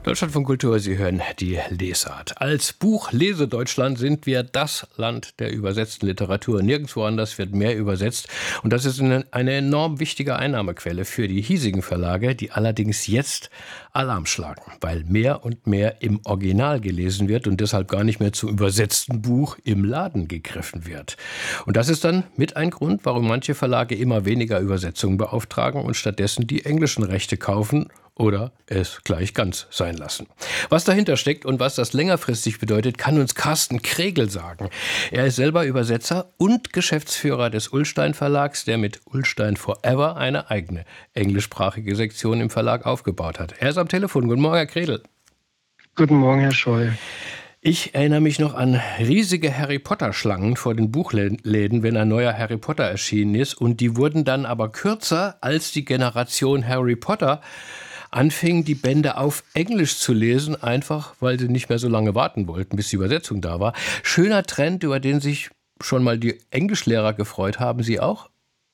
Deutschland von Kultur, Sie hören die Lesart. Als Buch Lesedeutschland sind wir das Land der übersetzten Literatur. Nirgendwo anders wird mehr übersetzt. Und das ist eine enorm wichtige Einnahmequelle für die hiesigen Verlage, die allerdings jetzt Alarm schlagen, weil mehr und mehr im Original gelesen wird und deshalb gar nicht mehr zum übersetzten Buch im Laden gegriffen wird. Und das ist dann mit ein Grund, warum manche Verlage immer weniger Übersetzungen beauftragen und stattdessen die englischen Rechte kaufen oder es gleich ganz sein lassen. Was dahinter steckt und was das längerfristig bedeutet, kann uns Carsten Kregel sagen. Er ist selber Übersetzer und Geschäftsführer des Ullstein Verlags, der mit Ullstein Forever eine eigene englischsprachige Sektion im Verlag aufgebaut hat. Er ist am Telefon. Guten Morgen, Herr Kregel. Guten Morgen, Herr Scholl. Ich erinnere mich noch an riesige Harry-Potter-Schlangen vor den Buchläden, wenn ein neuer Harry Potter erschienen ist. Und die wurden dann aber kürzer, als die Generation Harry Potter anfingen, die Bände auf Englisch zu lesen, einfach weil sie nicht mehr so lange warten wollten, bis die Übersetzung da war. Schöner Trend, über den sich schon mal die Englischlehrer gefreut haben. Sie auch?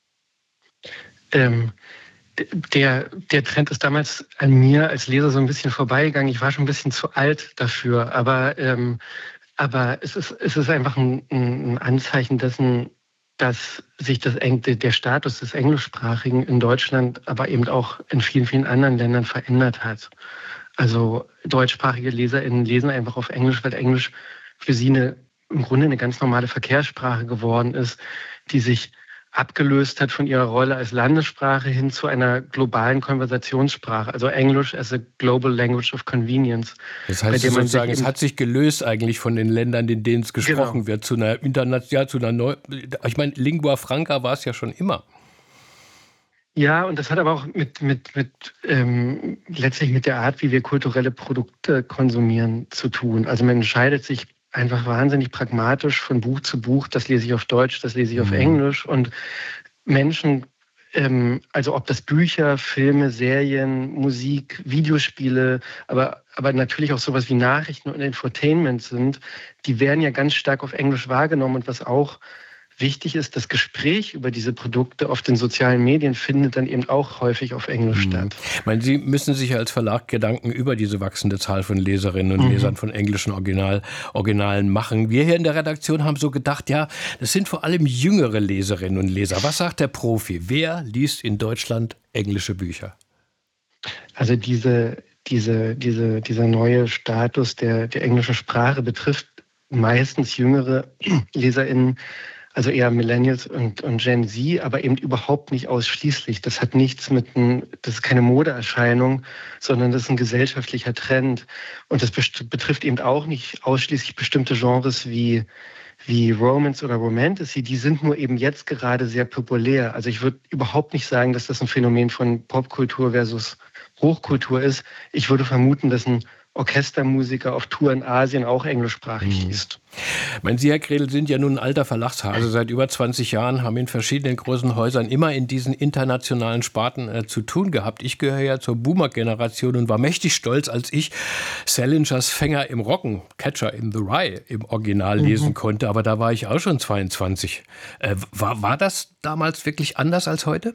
Der Trend ist damals an mir als Leser so ein bisschen vorbeigegangen. Ich war schon ein bisschen zu alt dafür. Aber es ist einfach ein Anzeichen dessen, dass sich der Status des Englischsprachigen in Deutschland, aber eben auch in vielen, vielen anderen Ländern verändert hat. Also deutschsprachige LeserInnen lesen einfach auf Englisch, weil Englisch für sie im Grunde eine ganz normale Verkehrssprache geworden ist, die sich abgelöst hat von ihrer Rolle als Landessprache hin zu einer globalen Konversationssprache, also Englisch as a global language of convenience. Das heißt sozusagen, es hat sich gelöst eigentlich von den Ländern, in denen es gesprochen wird, zu einer ich meine, Lingua Franca war es ja schon immer. Ja, und das hat aber auch letztlich mit der Art, wie wir kulturelle Produkte konsumieren, zu tun. Also man entscheidet sich einfach wahnsinnig pragmatisch von Buch zu Buch. Das lese ich auf Deutsch, das lese ich auf Englisch. Und Menschen, also ob das Bücher, Filme, Serien, Musik, Videospiele, aber natürlich auch sowas wie Nachrichten und Infotainment sind, die werden ja ganz stark auf Englisch wahrgenommen. Und was auch wichtig ist, das Gespräch über diese Produkte auf den sozialen Medien findet dann eben auch häufig auf Englisch statt. Ich meine, Sie müssen sich als Verlag Gedanken über diese wachsende Zahl von Leserinnen und Lesern von englischen Originalen machen. Wir hier in der Redaktion haben so gedacht, ja, das sind vor allem jüngere Leserinnen und Leser. Was sagt der Profi? Wer liest in Deutschland englische Bücher? Also dieser neue Status der englischen Sprache betrifft meistens jüngere LeserInnen, also eher Millennials und Gen Z, aber eben überhaupt nicht ausschließlich. Das hat nichts das ist keine Modeerscheinung, sondern das ist ein gesellschaftlicher Trend. Und das betrifft eben auch nicht ausschließlich bestimmte Genres wie Romance oder Romantasy. Die sind nur eben jetzt gerade sehr populär. Also ich würde überhaupt nicht sagen, dass das ein Phänomen von Popkultur versus Hochkultur ist. Ich würde vermuten, dass ein Orchestermusiker auf Tour in Asien auch englischsprachig ist. Sie, Herr Kregel, sind ja nun ein alter Verlagshase. Seit über 20 Jahren haben in verschiedenen großen Häusern immer in diesen internationalen Sparten zu tun gehabt. Ich gehöre ja zur Boomer-Generation und war mächtig stolz, als ich Salingers Fänger im Roggen, Catcher in the Rye, im Original lesen konnte. Aber da war ich auch schon 22. War das damals wirklich anders als heute?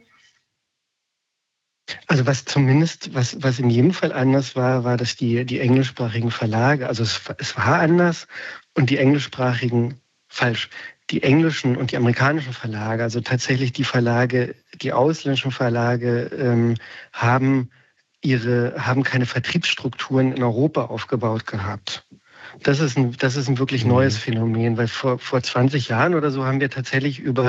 Also was in jedem Fall anders war, dass die englischsprachigen Verlage, also es war anders und die englischen und die amerikanischen Verlage, also tatsächlich die ausländischen Verlage haben keine Vertriebsstrukturen in Europa aufgebaut gehabt. Das ist ein wirklich neues Phänomen, weil vor 20 Jahren oder so haben wir tatsächlich über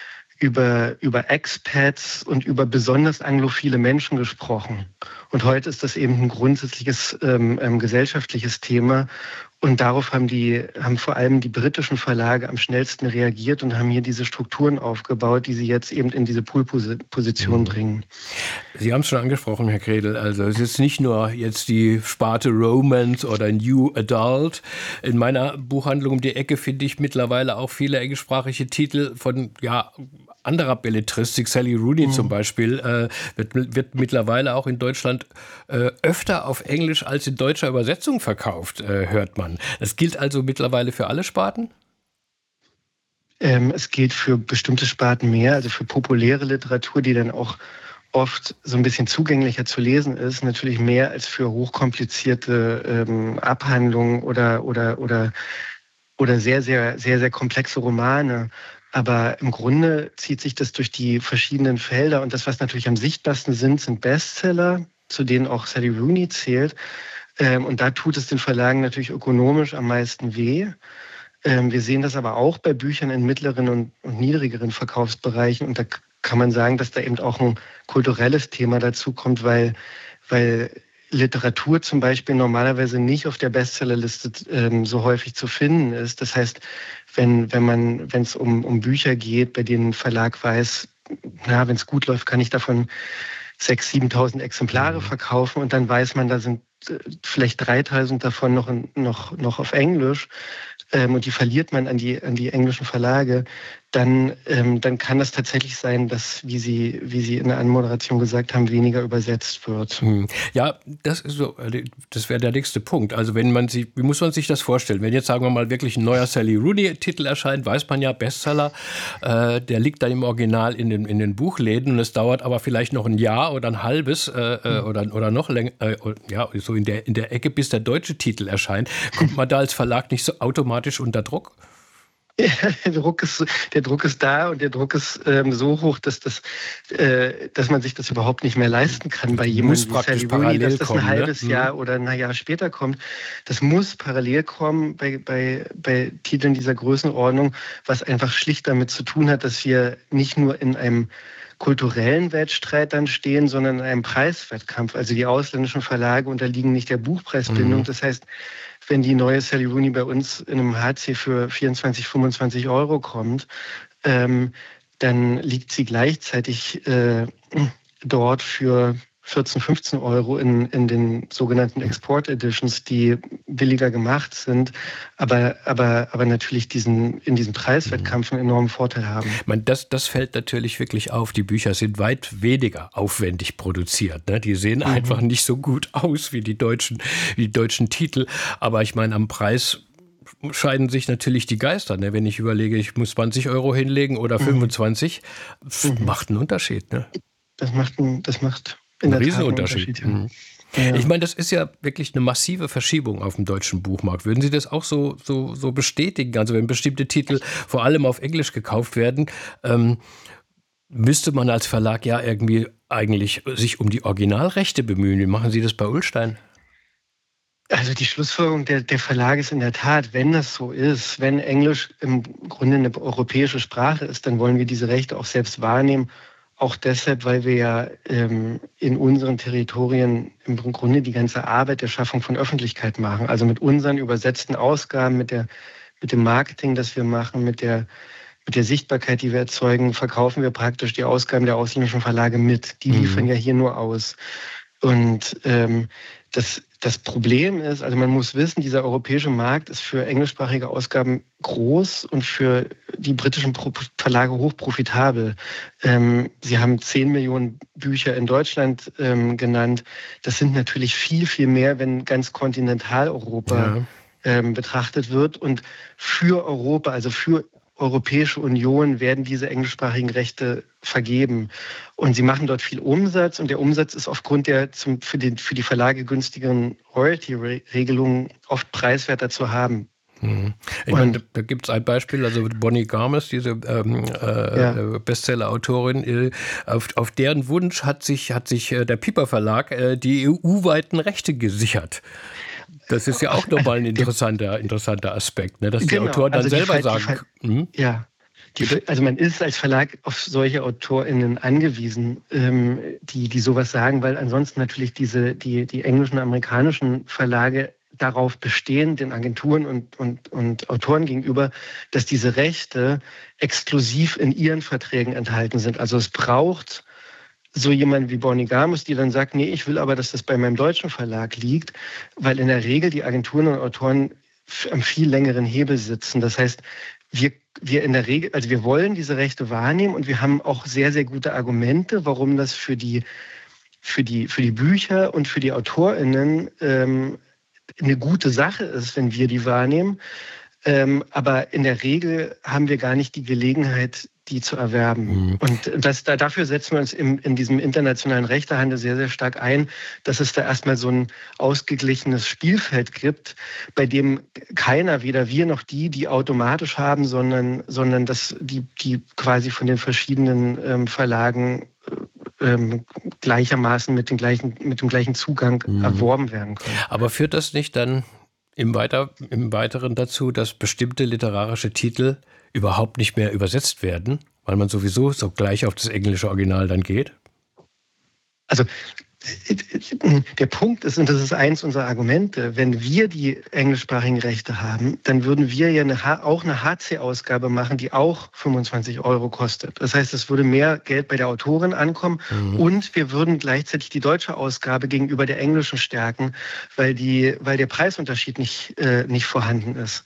Expats und über besonders anglophile Menschen gesprochen. Und heute ist das eben ein grundsätzliches gesellschaftliches Thema. Und darauf haben vor allem die britischen Verlage am schnellsten reagiert und haben hier diese Strukturen aufgebaut, die sie jetzt eben in diese Pool-Position bringen. Sie haben es schon angesprochen, Herr Kregel. Also es ist nicht nur jetzt die Sparte Romance oder New Adult. In meiner Buchhandlung um die Ecke finde ich mittlerweile auch viele englischsprachige Titel von anderer Belletristik. Sally Rooney zum Beispiel wird mittlerweile auch in Deutschland öfter auf Englisch als in deutscher Übersetzung verkauft, hört man. Das gilt also mittlerweile für alle Sparten? Es gilt für bestimmte Sparten mehr, also für populäre Literatur, die dann auch oft so ein bisschen zugänglicher zu lesen ist, natürlich mehr als für hochkomplizierte Abhandlungen oder sehr, sehr, sehr, sehr komplexe Romane. Aber im Grunde zieht sich das durch die verschiedenen Felder. Und das, was natürlich am sichtbarsten sind Bestseller, zu denen auch Sally Rooney zählt. Und da tut es den Verlagen natürlich ökonomisch am meisten weh. Wir sehen das aber auch bei Büchern in mittleren und niedrigeren Verkaufsbereichen. Und da kann man sagen, dass da eben auch ein kulturelles Thema dazu kommt, weil Literatur zum Beispiel normalerweise nicht auf der Bestsellerliste so häufig zu finden ist. Das heißt, wenn es um Bücher geht, bei denen ein Verlag weiß, wenn es gut läuft, kann ich davon 6.000, 7.000 Exemplare verkaufen, und dann weiß man, da sind vielleicht 3.000 davon noch auf Englisch, und die verliert man an die englischen Verlage, dann kann das tatsächlich sein, dass, wie Sie in der Anmoderation gesagt haben, weniger übersetzt wird. Ja, das wäre der nächste Punkt. Also wie muss man sich das vorstellen? Wenn jetzt, sagen wir mal, wirklich ein neuer Sally Rooney-Titel erscheint, weiß man ja, Bestseller, der liegt dann im Original in den Buchläden, und es dauert aber vielleicht noch ein Jahr oder ein halbes oder noch länger, so in der Ecke, bis der deutsche Titel erscheint. Kommt man da als Verlag nicht so automatisch unter Druck? Ja, der Druck ist da, und der Druck ist so hoch, dass man sich das überhaupt nicht mehr leisten kann bei jemandem wie Sally Rooney, dass das ein halbes Jahr oder ein Jahr später kommt. Das muss parallel kommen bei Titeln dieser Größenordnung, was einfach schlicht damit zu tun hat, dass wir nicht nur in einem kulturellen Wettstreit dann stehen, sondern in einem Preiswettkampf. Also die ausländischen Verlage unterliegen nicht der Buchpreisbindung. Das heißt, wenn die neue Sally Rooney bei uns in einem HC für 24, 25 Euro kommt, dann liegt sie gleichzeitig dort für 14, 15 Euro in den sogenannten Export Editions, die billiger gemacht sind, aber natürlich in diesem Preiswettkampf einen enormen Vorteil haben. Das fällt natürlich wirklich auf. Die Bücher sind weit weniger aufwendig produziert. Ne? Die sehen einfach nicht so gut aus wie die deutschen Titel. Aber ich meine, am Preis scheiden sich natürlich die Geister. Ne? Wenn ich überlege, ich muss 20 Euro hinlegen oder 25, macht einen Unterschied. Ne? Das macht ein Riesenunterschied. Ja. Ich meine, das ist ja wirklich eine massive Verschiebung auf dem deutschen Buchmarkt. Würden Sie das auch so bestätigen? Also wenn bestimmte Titel vor allem auf Englisch gekauft werden, müsste man als Verlag ja irgendwie eigentlich sich um die Originalrechte bemühen. Wie machen Sie das bei Ullstein? Also die Schlussfolgerung der Verlage ist in der Tat, wenn das so ist, wenn Englisch im Grunde eine europäische Sprache ist, dann wollen wir diese Rechte auch selbst wahrnehmen. Auch deshalb, weil wir ja in unseren Territorien im Grunde die ganze Arbeit der Schaffung von Öffentlichkeit machen. Also mit unseren übersetzten Ausgaben, mit dem Marketing, das wir machen, mit der Sichtbarkeit, die wir erzeugen, verkaufen wir praktisch die Ausgaben der ausländischen Verlage mit. Die liefern ja hier nur aus. Und das Problem ist, also man muss wissen, dieser europäische Markt ist für englischsprachige Ausgaben groß und für die britischen Verlage hochprofitabel. Sie haben 10 Millionen Bücher in Deutschland genannt. Das sind natürlich viel, viel mehr, wenn ganz Kontinentaleuropa betrachtet wird. Und für Europa, also für Europäische Union, werden diese englischsprachigen Rechte vergeben. Und sie machen dort viel Umsatz, und der Umsatz ist aufgrund der für die Verlage günstigeren Royalty-Regelungen oft preiswerter zu haben. Ich meine, da gibt es ein Beispiel, also Bonnie Garmus, diese Bestseller-Autorin, auf deren Wunsch hat sich der Piper Verlag die EU-weiten Rechte gesichert. Das ist ja auch nochmal ein interessanter Aspekt, ne? Dass die Autoren dann selber sagen. Also man ist als Verlag auf solche AutorInnen angewiesen, die sowas sagen, weil ansonsten natürlich die englischen und amerikanischen Verlage darauf bestehen, den Agenturen und Autoren gegenüber, dass diese Rechte exklusiv in ihren Verträgen enthalten sind. Also es braucht so jemand wie Bonnie Garmus, die dann sagt, nee, ich will aber, dass das bei meinem deutschen Verlag liegt, weil in der Regel die Agenturen und Autoren am viel längeren Hebel sitzen. Das heißt, wir in der Regel, also wir wollen diese Rechte wahrnehmen, und wir haben auch sehr, sehr gute Argumente, warum das für die Bücher und für die AutorInnen eine gute Sache ist, wenn wir die wahrnehmen. Aber in der Regel haben wir gar nicht die Gelegenheit, die zu erwerben. Und dafür setzen wir uns in diesem internationalen Rechtehandel sehr, sehr stark ein, dass es da erstmal so ein ausgeglichenes Spielfeld gibt, bei dem keiner, weder wir noch die automatisch haben, sondern dass die quasi von den verschiedenen Verlagen gleichermaßen mit dem gleichen Zugang erworben werden können. Aber führt das nicht dann im Weiteren dazu, dass bestimmte literarische Titel überhaupt nicht mehr übersetzt werden, weil man sowieso so gleich auf das englische Original dann geht? Also der Punkt ist, und das ist eins unserer Argumente, wenn wir die englischsprachigen Rechte haben, dann würden wir ja auch eine HC-Ausgabe machen, die auch 25 € kostet. Das heißt, es würde mehr Geld bei der Autorin ankommen und wir würden gleichzeitig die deutsche Ausgabe gegenüber der englischen stärken, weil der Preisunterschied nicht vorhanden ist.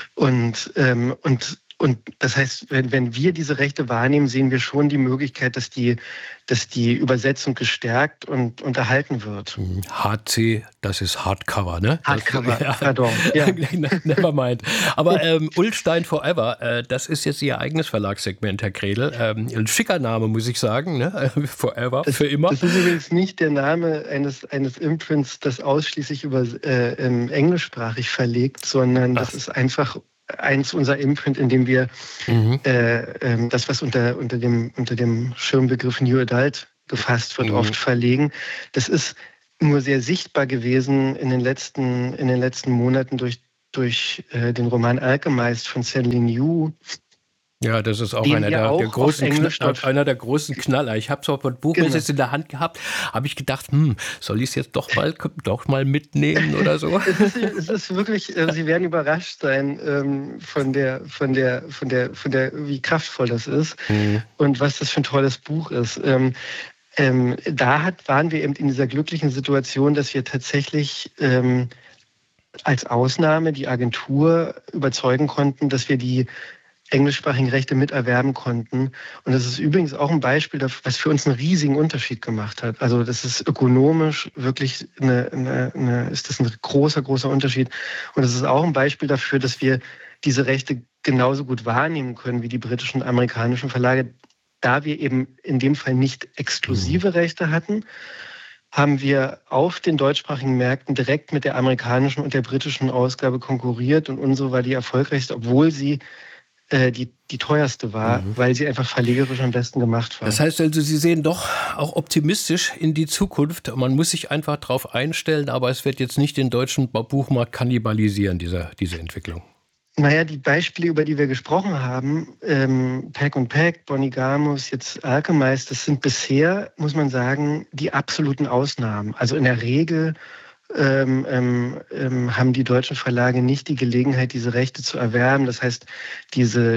Und das heißt, wenn wir diese Rechte wahrnehmen, sehen wir schon die Möglichkeit, dass die Übersetzung gestärkt und unterhalten wird. HC, das ist Hardcover, ne? Hardcover, pardon. Ja. Never mind. Aber Ullstein Forever, das ist jetzt Ihr eigenes Verlagssegment, Herr Kredel. Ein schicker Name, muss ich sagen, ne? Forever, für immer. Das ist übrigens nicht der Name eines Imprints, das ausschließlich englischsprachig verlegt, sondern das ist einfach eins unserer Imprint, in dem wir das, was unter dem Schirmbegriff New Adult gefasst wird, oft verlegen. Das ist nur sehr sichtbar gewesen in den letzten Monaten durch den Roman Alchemist von Céline Yu. Ja, das ist auch einer der großen Knaller. Ich habe es auf mein Buch jetzt in der Hand gehabt, habe ich gedacht, soll ich es jetzt doch mal mitnehmen oder so? Es ist wirklich, Sie werden überrascht sein von der, wie kraftvoll das ist und was das für ein tolles Buch ist. Waren wir eben in dieser glücklichen Situation, dass wir tatsächlich als Ausnahme die Agentur überzeugen konnten, dass wir die englischsprachigen Rechte miterwerben konnten. Und das ist übrigens auch ein Beispiel, was für uns einen riesigen Unterschied gemacht hat. Also das ist ökonomisch wirklich ist das ein großer Unterschied. Und das ist auch ein Beispiel dafür, dass wir diese Rechte genauso gut wahrnehmen können wie die britischen und amerikanischen Verlage. Da wir eben in dem Fall nicht exklusive Rechte hatten, haben wir auf den deutschsprachigen Märkten direkt mit der amerikanischen und der britischen Ausgabe konkurriert. Und unsere war die erfolgreichste, obwohl sie die teuerste war, weil sie einfach verlegerisch am besten gemacht war. Das heißt also, Sie sehen doch auch optimistisch in die Zukunft. Man muss sich einfach darauf einstellen, aber es wird jetzt nicht den deutschen Buchmarkt kannibalisieren, diese Entwicklung. Naja, die Beispiele, über die wir gesprochen haben, Peck und Peck, Bonnie Garmus, jetzt Alchemist, das sind bisher, muss man sagen, die absoluten Ausnahmen. Also in der Regel haben die deutschen Verlage nicht die Gelegenheit, diese Rechte zu erwerben. Das heißt, diese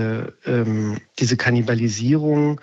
Kannibalisierung,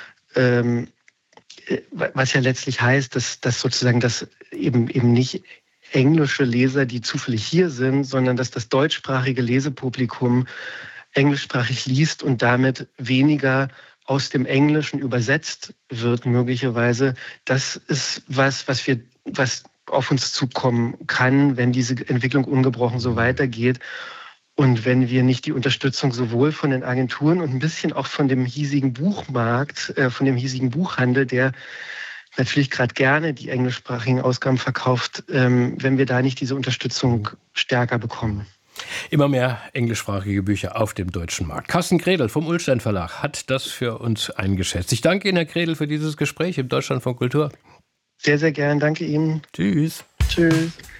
was ja letztlich heißt, dass sozusagen das eben nicht englische Leser, die zufällig hier sind, sondern dass das deutschsprachige Lesepublikum englischsprachig liest und damit weniger aus dem Englischen übersetzt wird möglicherweise. Das ist was auf uns zukommen kann, wenn diese Entwicklung ungebrochen so weitergeht. Und wenn wir nicht die Unterstützung sowohl von den Agenturen und ein bisschen auch von dem hiesigen Buchmarkt, von dem hiesigen Buchhandel, der natürlich gerade gerne die englischsprachigen Ausgaben verkauft, wenn wir da nicht diese Unterstützung stärker bekommen. Immer mehr englischsprachige Bücher auf dem deutschen Markt. Carsten Kredel vom Ullstein Verlag hat das für uns eingeschätzt. Ich danke Ihnen, Herr Kredel, für dieses Gespräch im Deutschlandfunk Kultur. Sehr, sehr gern. Danke Ihnen. Tschüss. Tschüss.